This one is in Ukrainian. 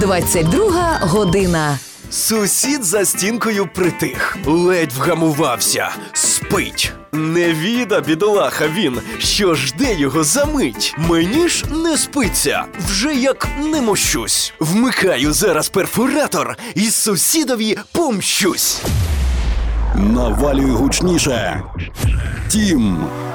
22 година. Сусід за стінкою притих, ледь вгамувався, спить. Невіда, бідолаха він, що жде його за мить. Мені ж не спиться, вже як не мощусь. Вмикаю зараз перфоратор і сусідові помщусь. Навалюй гучніше. Тім